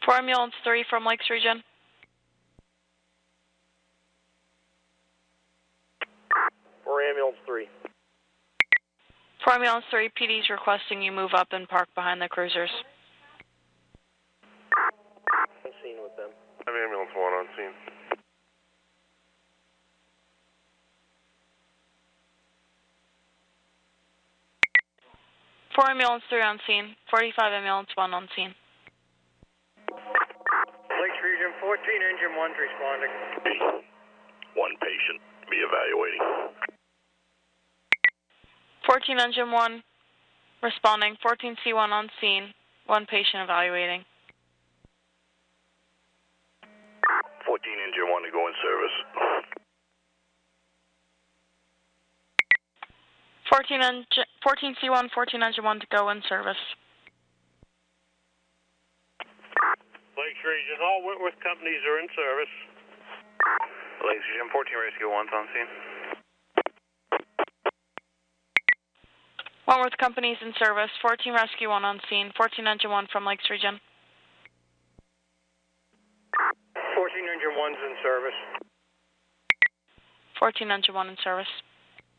4 Ambulance 3 from Lakes Region. 4 Ambulance 3. 4 Ambulance 3, PD is requesting you move up and park behind the cruisers. On scene with them. 5 Ambulance 1 on scene. Four Ambulance 3 on scene. 45 Ambulance 1 on scene. Lakes Region 14, Engine 1's responding. One patient. Be evaluating. 14 Engine 1 responding. 14 C1 on scene. One patient evaluating. 14 Engine 1 to go in service. 14 C1, 14 Engine 1 to go in service. Lakes Region, all Whitworth companies are in service. Lakes Region 14 Rescue 1's on scene. Wentworth Company's in service. 14 Rescue 1 on scene. 14 Engine 1 from Lakes Region. 14 Engine 1's in service. 14 Engine 1 in service.